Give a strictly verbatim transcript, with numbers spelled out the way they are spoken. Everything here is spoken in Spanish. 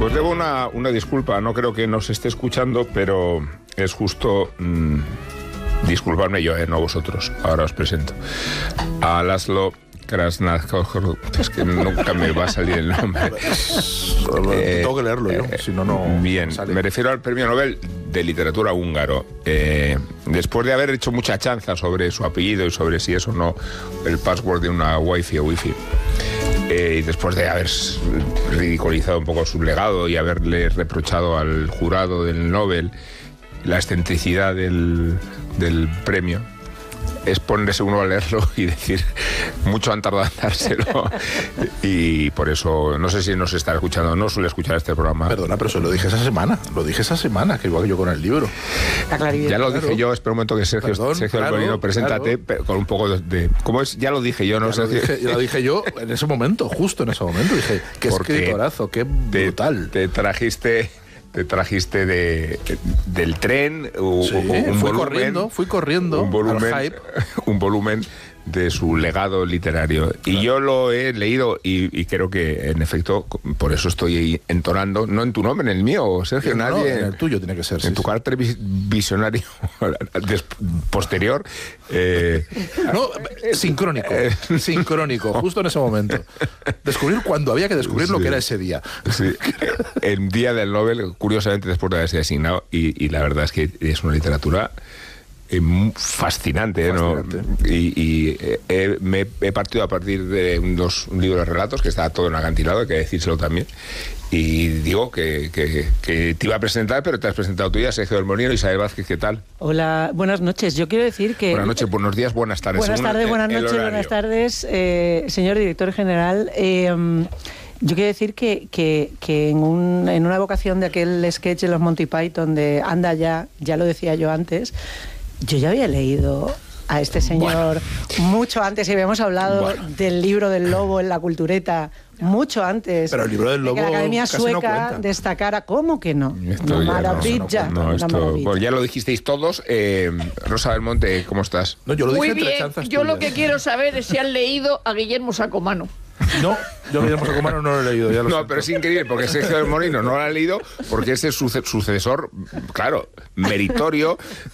Pues debo una, una disculpa, no creo que nos esté escuchando, pero es justo mmm, disculparme yo, eh, no vosotros. Ahora os presento a Laszlo Krasznahor, es que nunca me va a salir el nombre. eh, Tengo que leerlo yo, eh, si no, no Bien, sale. Me refiero al Premio Nobel de Literatura húngaro. Eh, después de haber hecho mucha chanza sobre su apellido y sobre si es o no el password de una wifi o wifi, eh, y después de haber ridiculizado un poco su legado y haberle reprochado al jurado del Nobel la excentricidad del, del premio, es ponerse uno a leerlo y decir, mucho han tardado en dárselo. Y por eso, no sé si nos está escuchando, no suele escuchar este programa. Perdona, pero eso lo dije esa semana, lo dije esa semana, que igual que yo con el libro. Ya lo claro. dije yo, espera un momento que Sergio, Perdón, Sergio claro, Alborino, preséntate claro. con un poco de, de... ¿Cómo es? Ya lo dije yo, no sé. Lo dije, ya lo dije yo en ese momento, justo en ese momento, dije, qué escritorazo, qué brutal. Te, te trajiste... Te trajiste de, de, del tren, sí, un fui volumen, corriendo, fui corriendo un volumen, al hype. un volumen de su legado literario. Y claro. yo lo he leído y, y creo que, en efecto, por eso estoy entonando, no en tu nombre, en el mío, Sergio, no, nadie. En el tuyo tiene que ser. En sí, tu sí. carácter visionario posterior. Eh, no, sincrónico, eh, sincrónico, justo en ese momento. Descubrir cuando había que descubrir sí, lo que era ese día. Sí. El día del Nobel, curiosamente, después de haberse asignado, y, y la verdad es que es una literatura... Eh, fascinante, fascinante. ¿no? Y, y eh, me he partido a partir de unos, un libro de relatos que está todo en acantilado, hay que decírselo también. Y digo que, que, que te iba a presentar, pero te has presentado tú ya, Sergio Alborino. Isabel Vázquez, ¿qué tal? Hola, buenas noches. Yo quiero decir que... Buenas noches, buenos días, buenas tardes. Buenas tardes, el, buenas noches, buenas tardes, eh, señor director general. Eh, Yo quiero decir que, que, que en, un, en una evocación de aquel sketch de los Monty Python de Anda ya, ya lo decía yo antes, yo ya había leído a este señor bueno. mucho antes y habíamos hablado bueno. del libro del lobo en la cultureta mucho antes. Pero el libro del lobo de que la Academia Sueca no destacara. ¿Cómo que no? Esto Una maravilla. No, no, no, esto, maravilla. Pues ya lo dijisteis todos. Eh, Rosa del Monte, ¿cómo estás? No, yo lo Muy dije bien. entre Yo tuyas. lo que quiero saber es si han leído a Guillermo Sacomano. No, yo Guillermo Sacomano no lo he leído. Ya lo no, siento. pero es increíble porque Sergio del Molino no lo ha leído porque es el suce- sucesor, claro, meritorio